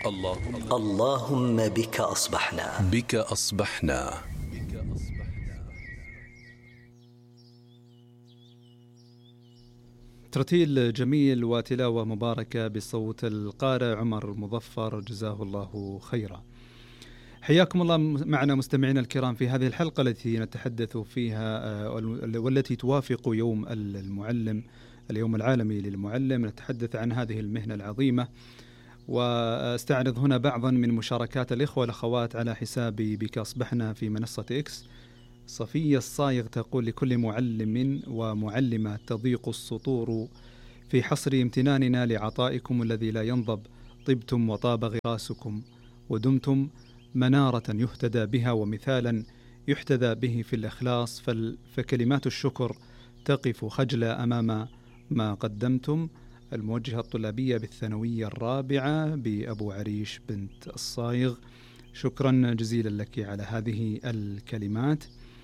اللهم بك أصبحنا. بك أصبحنا. ترتيل جميل وتلاوة مباركة بصوت القارئ عمر مظفر جزاه الله خيرا. حياكم الله معنا مستمعينا الكرام في هذه الحلقة التي نتحدث فيها والتي توافق يوم المعلم، اليوم العالمي للمعلم. نتحدث عن هذه المهنة العظيمة، واستعرض هنا بعضا من مشاركات الإخوة والأخوات على حساب بك أصبحنا في منصة إكس. صفية الصايغ تقول: لكل معلم ومعلمة تضيق السطور في حصر امتناننا لعطائكم الذي لا ينضب. طبتم وطاب غراسكم ودمتم منارة يهتدى بها ومثالا يحتذى به في الإخلاص، فكلمات الشكر تقف خجلة أمام ما قدمتم. الموجهة الطلابية بالثانوية الرابعة بأبو عريش بنت الصايغ، شكرا جزيلا لك على هذه الكلمات.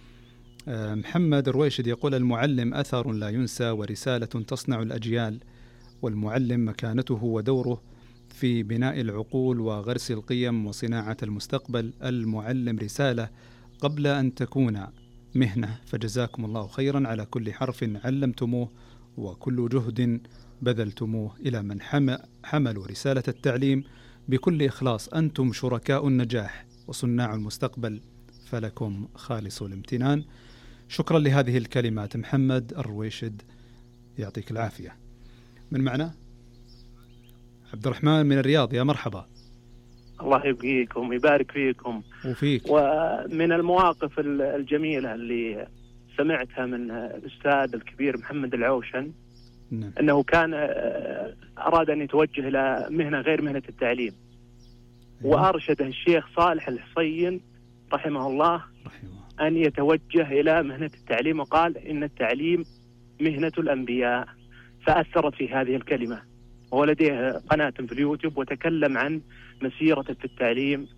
محمد رويشد يقول: المعلم أثر لا ينسى ورسالة تصنع الأجيال، والمعلم مكانته ودوره في بناء العقول وغرس القيم وصناعة المستقبل. المعلم رسالة قبل أن تكون مهنة، فجزاكم الله خيرا على كل حرف علمتموه وكل جهد بذلتموه. إلى من حملوا رسالة التعليم بكل إخلاص، أنتم شركاء النجاح وصناع المستقبل، فلكم خالص الامتنان. شكرا لهذه الكلمات محمد الرويشد، يعطيك العافية. من معنا عبد الرحمن من الرياض، يا مرحبا. الله يبقيكم ويبارك فيكم وفيك. ومن المواقف الجميلة اللي سمعتها من الأستاذ الكبير محمد العوشن، نعم. أنه كان أراد أن يتوجه إلى مهنة غير مهنة التعليم، وأرشده الشيخ صالح الحصين رحمه الله أن يتوجه إلى مهنة التعليم، وقال إن التعليم مهنة الأنبياء، فأثرت في هذه الكلمة. وهو لديه قناة في اليوتيوب وتكلم عن مسيرته في التعليم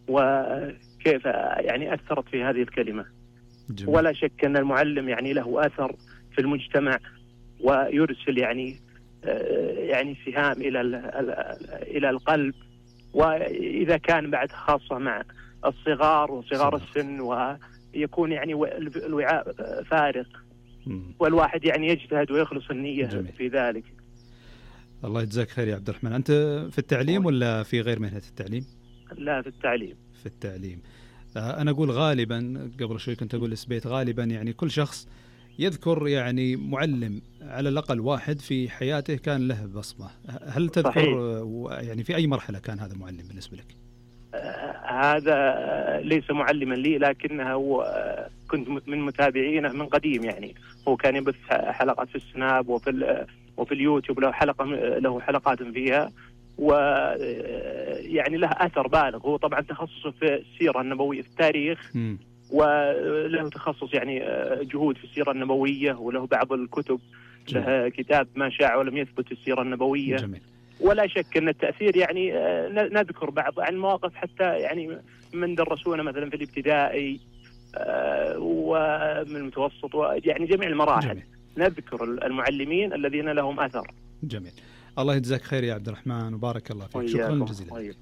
وكيف يعني أثرت في هذه الكلمة. جميل. ولا شك أن المعلم يعني له أثر في المجتمع، ويرسل يعني سهام إلى القلب، وإذا كان بعد خاصة مع الصغار وصغار السن، ويكون يعني الوعاء فارغ، والواحد يعني يجتهد ويخلص النية. جميل. في ذلك. الله يجزاك خير يا عبد الرحمن. أنت في التعليم ولا في غير مهنة التعليم؟ لا، في التعليم. في التعليم. أنا أقول غالبا، قبل شوي كنت أقول لسبيت، غالبا يعني كل شخص يذكر يعني معلم على الأقل واحد في حياته كان له بصمة. هل تذكر صحيح. يعني في أي مرحلة كان هذا معلم بالنسبة لك؟ هذا ليس معلما لي، لكنه كنت من متابعينه من قديم. يعني هو كان يبث حلقات في السناب وفي اليوتيوب، له حلقات فيها، ويعني له أثر بالغ. هو طبعا تخصصه في السيرة النبوية، في التاريخ، وله تخصص يعني جهود في السيرة النبوية، وله بعض الكتب. له كتاب ما شاع ولم يثبت في السيرة النبوية. جميل. ولا شك أن التأثير يعني نذكر بعض عن مواقف حتى يعني من درسونا مثلا في الابتدائي ومن المتوسط، ويعني جميع المراحل. جميل. نذكر المعلمين الذين لهم أثر. جميل. الله يجزاك خير يا عبد الرحمن وبارك الله فيك. شكرا جزيلا.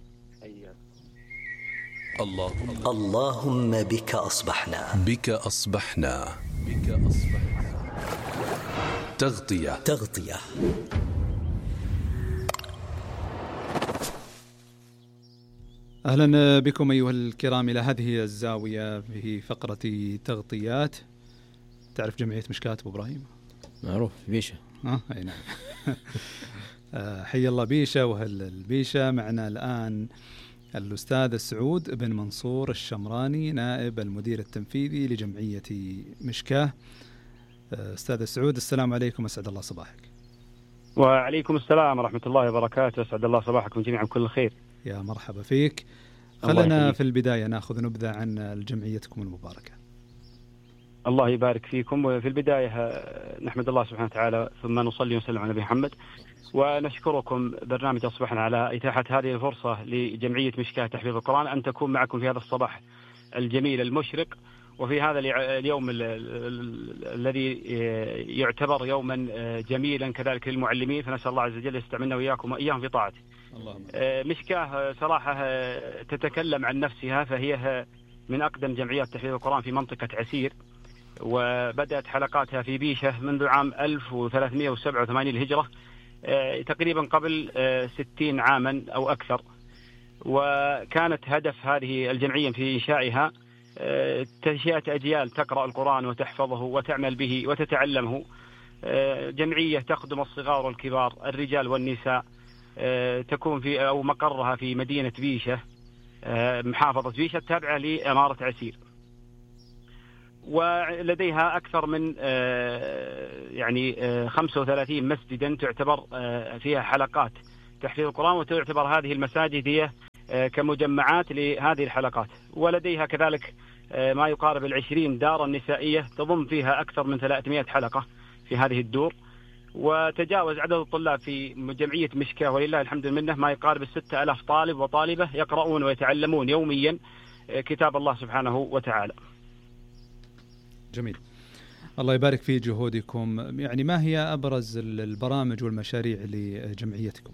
اللهم بك أصبحنا. بك أصبحنا. تغطية. أهلا بكم أيها الكرام إلى هذه الزاوية في فقرة تغطيات. تعرف جمعية مشكات أبو إبراهيم؟ معروف، بيشة. أي نعم. حي الله بيشة وهل البيشة. معنا الآن الأستاذ سعود بن منصور الشمراني، نائب المدير التنفيذي لجمعية مشكاه. أستاذ سعود، السلام عليكم، أسعد الله صباحك. وعليكم السلام ورحمة الله وبركاته، أسعد الله صباحكم جميعا كل خير. يا مرحبا فيك. خلنا في البداية نأخذ نبذة عن جمعيتكم المباركة. الله يبارك فيكم. وفي البداية نحمد الله سبحانه وتعالى، ثم نصلي ونسلم على نبي محمد، ونشكركم برنامج أصبحنا على إتاحة هذه الفرصة لجمعية مشكاه تحفيظ القرآن أن تكون معكم في هذا الصباح الجميل المشرق، وفي هذا اليوم الذي يعتبر يوما جميلا كذلك للمعلمين. فنسأل الله عز وجل يستعملنا وإياكم وإياهم في طاعته. مشكاة صراحة تتكلم عن نفسها، فهي من أقدم جمعيات تحفيظ القرآن في منطقة عسير، وبدأت حلقاتها في بيشة منذ عام 1387 الهجرة، تقريبا قبل 60 عاما أو أكثر. وكانت هدف هذه الجمعية في إنشائها تنشئة أجيال تقرأ القرآن وتحفظه وتعمل به وتتعلمه. جمعية تخدم الصغار والكبار، الرجال والنساء، تكون في أو مقرها في مدينة بيشة، محافظة بيشة التابعة لإمارة عسير. ولديها أكثر من 35 مسجدا تعتبر فيها حلقات تحفيظ القرآن، وتعتبر هذه المساجد هي كمجمعات لهذه الحلقات. ولديها كذلك ما يقارب 20 دارا نسائية تضم فيها أكثر من 300 حلقة في هذه الدور. وتجاوز عدد الطلاب في جمعية مشكاة ولله الحمد منه ما يقارب 6000 طالب وطالبة يقرؤون ويتعلمون يوميا كتاب الله سبحانه وتعالى. جميل، الله يبارك في جهودكم. يعني ما هي أبرز البرامج والمشاريع لجمعيتكم؟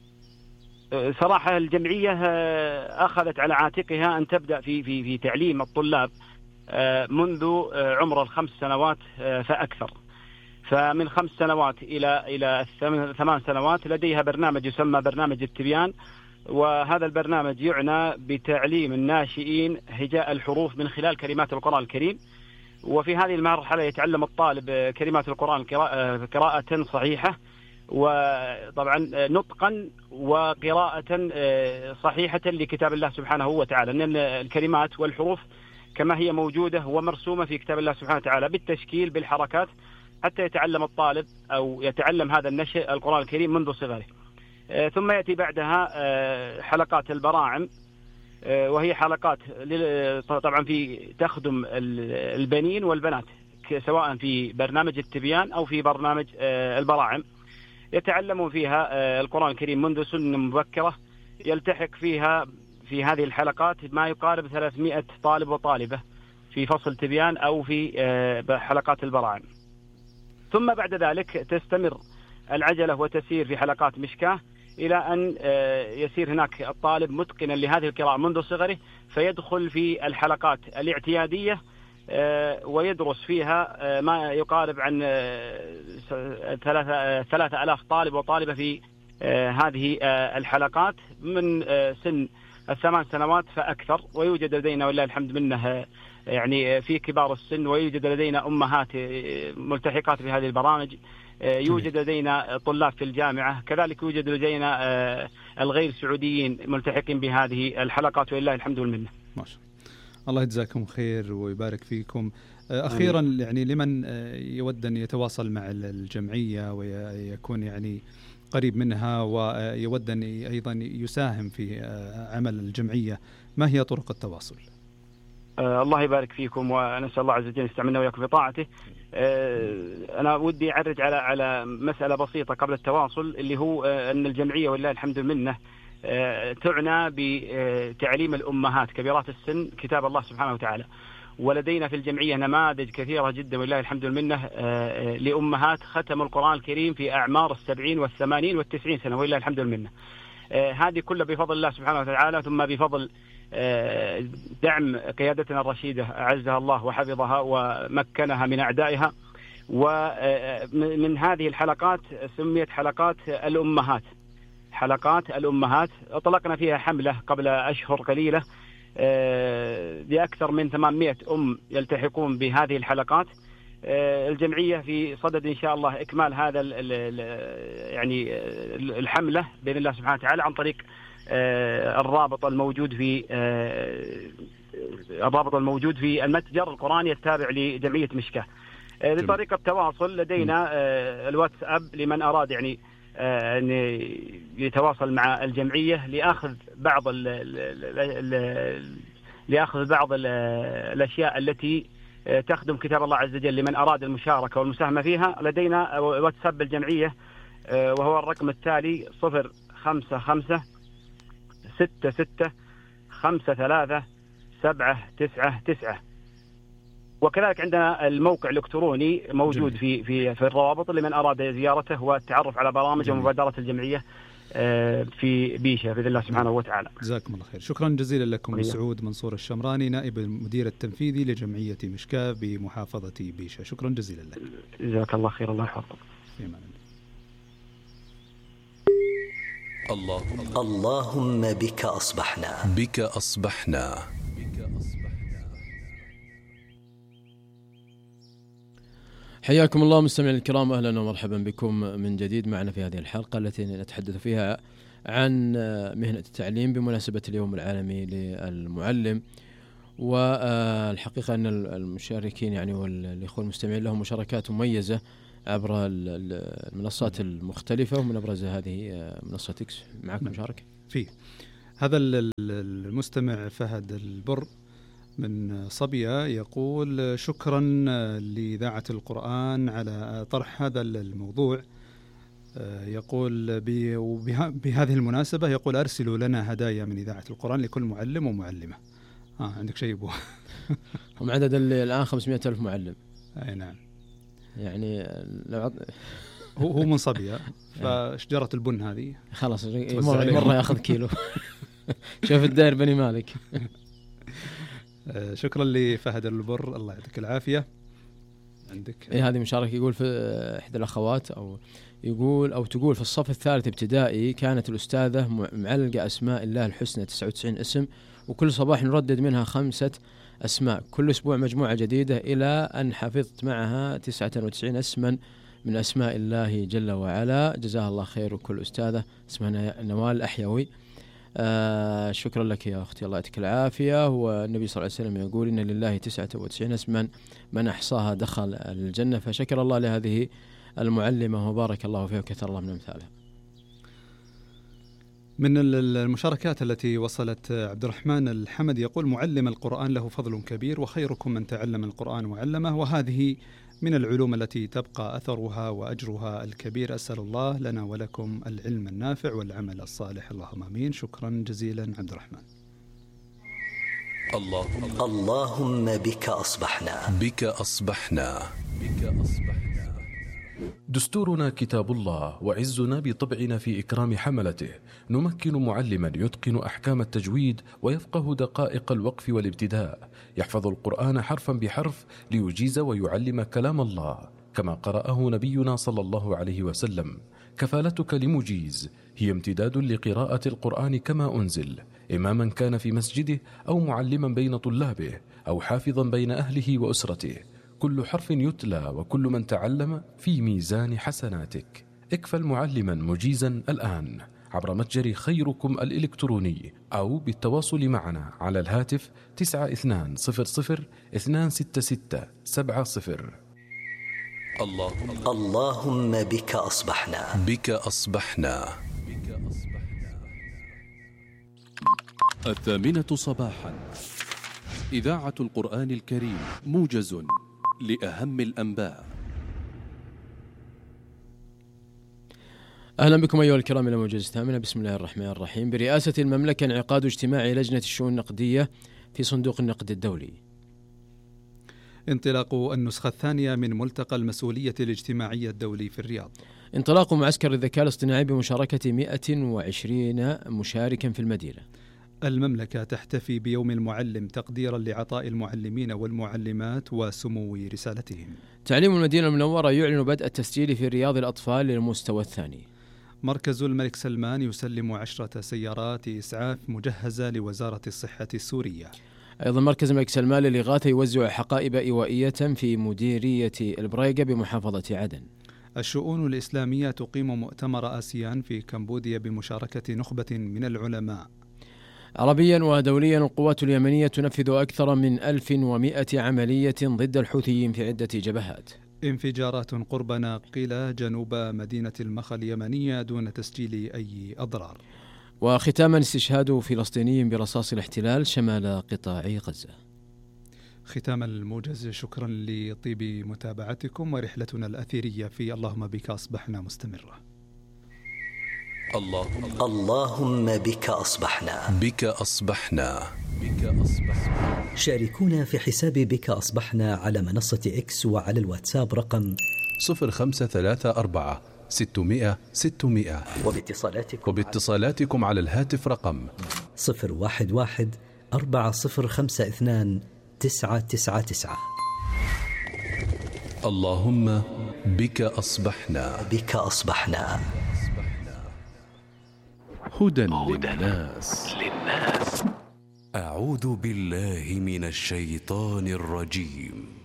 صراحة الجمعية أخذت على عاتقها أن تبدأ في تعليم الطلاب منذ عمر 5 سنوات فأكثر. فمن 5 سنوات إلى 8 سنوات لديها برنامج يسمى برنامج التبيان، وهذا البرنامج يعنى بتعليم الناشئين هجاء الحروف من خلال كلمات القرآن الكريم. وفي هذه المرحلة يتعلم الطالب كلمات القرآن قراءة صحيحة، وطبعا نطقا وقراءة صحيحة لكتاب الله سبحانه وتعالى، أن الكلمات والحروف كما هي موجودة ومرسومة في كتاب الله سبحانه وتعالى بالتشكيل بالحركات، حتى يتعلم الطالب أو يتعلم هذا النشء القرآن الكريم منذ صغره. ثم يأتي بعدها حلقات البراعم، وهي حلقات طبعا في تخدم البنين والبنات سواء في برنامج التبيان أو في برنامج البراعم. يتعلمون فيها القرآن الكريم منذ سن مبكرة. يلتحق فيها في هذه الحلقات ما يقارب 300 طالب وطالبة في فصل تبيان أو في حلقات البراعم. ثم بعد ذلك تستمر العجلة وتسير في حلقات مشكاة إلى أن يسير هناك الطالب متقنا لهذه القراءة منذ صغره، فيدخل في الحلقات الاعتيادية ويدرس فيها ما يقارب عن 3000 طالب وطالبة في هذه الحلقات من سن 8 سنوات فأكثر. ويوجد لدينا والله الحمد منه يعني في كبار السن، ويوجد لدينا أمهات ملتحقات بهذه البرامج، يوجد لدينا طلاب في الجامعة، كذلك يوجد لدينا الغير سعوديين ملتحقين بهذه الحلقات ولله الحمد والمنة. ما شاء الله يجزاكم خير ويبارك فيكم. أخيرا يعني لمن يود أن يتواصل مع الجمعية ويكون يعني قريب منها ويود أن أيضا يساهم في عمل الجمعية، ما هي طرق التواصل؟ الله يبارك فيكم، ونسأل الله عز وجل يستعملنا وياكم في طاعته. أنا ودي أعرج على مسألة بسيطة قبل التواصل، اللي هو أن الجمعية والله الحمد منه تعنى بتعليم الأمهات كبيرات السن كتاب الله سبحانه وتعالى. ولدينا في الجمعية نماذج كثيرة جدا والله الحمد منه لأمهات ختموا القرآن الكريم في أعمار 70 و80 و90 سنة والله الحمد منه. هذه كلها بفضل الله سبحانه وتعالى، ثم بفضل دعم قيادتنا الرشيدة أعزها الله وحفظها ومكنها من أعدائها. ومن هذه الحلقات سميت حلقات الأمهات. حلقات الأمهات أطلقنا فيها حملة قبل أشهر قليلة بأكثر من 800 أم يلتحقون بهذه الحلقات. الجمعية في صدد إن شاء الله إكمال هذا يعني الحملة بإذن الله سبحانه وتعالى عن طريق الرابط الموجود في المتجر القرآني التابع لجمعية مشكاة. بطريقة التواصل لدينا الواتساب لمن أراد يعني أن يتواصل مع الجمعية لأخذ بعض الأشياء التي تخدم كتاب الله عز وجل لمن أراد المشاركة والمساهمة فيها. لدينا واتساب الجمعية وهو الرقم التالي 0556653 وكذلك عندنا الموقع الإلكتروني موجود في الروابط لمن أراد زيارته والتعرف على برامج ومبادرات الجمعية. في بيشة بإذن الله سبحانه وتعالى. جزاكم الله خير. شكرا جزيلا لكم سعود منصور الشمراني، نائب المدير التنفيذي لجمعية مشكاة بمحافظة بيشة. شكرا جزيلا لك. جزاك الله خير. الله يحفظك. اللهم بك أصبحنا. بك أصبحنا. حياكم الله مستمعين الكرام، أهلا ومرحبا بكم من جديد معنا في هذه الحلقة التي نتحدث فيها عن مهنة التعليم بمناسبة اليوم العالمي للمعلم. والحقيقة أن المشاركين يعني والإخوة المستمعين لهم مشاركات مميزة عبر المنصات المختلفة، ومن أبرز هذه منصة إكس. معكم مشاركة فيه هذا المستمع فهد البر من صبية يقول: شكرا لإذاعة القرآن على طرح هذا الموضوع. يقول بهذه المناسبة يقول: أرسلوا لنا هدايا من إذاعة القرآن لكل معلم ومعلمة. عندك شيء أبوه؟ هم عدد الآن 500,000 معلم. أي نعم. يعني هو من صبية، فشجرة البن هذه خلاص مرة يأخذ كيلو. شوف الدائر بني مالك. شكرا لفهد البر، الله يعطيك العافية. عندك هذه مشاركة. يقول في إحدى الأخوات تقول في الصف الثالث ابتدائي كانت الأستاذة معلقة أسماء الله الحسنى 99 اسم، وكل صباح نردد منها 5 أسماء، كل أسبوع مجموعة جديدة، إلى أن حفظت معها 99 اسما من أسماء الله جل وعلا. جزاها الله خير. وكل أستاذة اسمها نوال أحيوي. شكرا لك يا أختي، الله يعطيك العافية. والنبي صلى الله عليه وسلم يقول: إن لله 99 اسما من أحصاها دخل الجنة. فشكر الله لهذه المعلمة وبارك الله فيها وكثر الله من أمثالها. من المشاركات التي وصلت عبد الرحمن الحمد يقول: معلم القرآن له فضل كبير، وخيركم من تعلم القرآن وعلمه، وهذه من العلوم التي تبقى أثرها وأجرها الكبير. أسأل الله لنا ولكم العلم النافع والعمل الصالح، اللهم آمين. شكرا جزيلا عبد الرحمن. اللهم بك أصبحنا. بك أصبحنا. دستورنا كتاب الله، وعزنا بطبعنا في إكرام حملته. نمكن معلما يتقن أحكام التجويد ويفقه دقائق الوقف والابتداء، يحفظ القرآن حرفا بحرف ليجيز ويعلم كلام الله كما قرأه نبينا صلى الله عليه وسلم. كفالتك لمجيز هي امتداد لقراءة القرآن كما أنزل، إماما كان في مسجده أو معلما بين طلابه أو حافظا بين أهله وأسرته. كل حرف يتلى وكل من تعلم في ميزان حسناتك. اكفل معلما مجيزا الآن عبر متجر خيركم الإلكتروني، أو بالتواصل معنا على الهاتف 9200 266 70. اللهم بك أصبحنا. بك أصبحنا. 8:00 صباحا، إذاعة القرآن الكريم، موجز لأهم الأنباء. أهلا بكم أيها الكرام إلى موجز 8. بسم الله الرحمن الرحيم. برئاسة المملكة انعقاد اجتماع لجنة الشؤون النقدية في صندوق النقد الدولي. انطلاق النسخة الثانية من ملتقى المسؤولية الاجتماعية الدولي في الرياض. انطلاق معسكر الذكاء الاصطناعي بمشاركة 120 مشاركا في المدينة. المملكة تحتفي بيوم المعلم تقديرا لعطاء المعلمين والمعلمات وسمو رسالتهم. تعليم المدينة المنورة يعلن بدء التسجيل في رياض الأطفال للمستوى الثاني. مركز الملك سلمان يسلم 10 سيارات إسعاف مجهزة لوزارة الصحة السورية. أيضا مركز الملك سلمان للإغاثة يوزع حقائب إيوائية في مديرية البريقة بمحافظة عدن. الشؤون الإسلامية تقيم مؤتمر آسيان في كمبوديا بمشاركة نخبة من العلماء. عربيا ودوليا، القوات اليمنية تنفذ أكثر من 1100 عملية ضد الحوثيين في عدة جبهات. انفجارات قرب ناقلة جنوب مدينة المخا اليمنية دون تسجيل أي أضرار. وختاما، استشهاد فلسطيني برصاص الاحتلال شمال قطاع غزة. ختام الموجز، شكرا لطيب متابعتكم، ورحلتنا الأثيرية في اللهم بك أصبحنا مستمرة. اللهم بك أصبحنا. بك أصبحنا. بك أصبحنا. شاركونا في حساب بك أصبحنا على منصة إكس وعلى الواتساب رقم 0534 600 600. وباتصالاتكم على الهاتف رقم 011 4052 999. اللهم بك أصبحنا. بك أصبحنا. هدى للناس. أعوذ بالله من الشيطان الرجيم.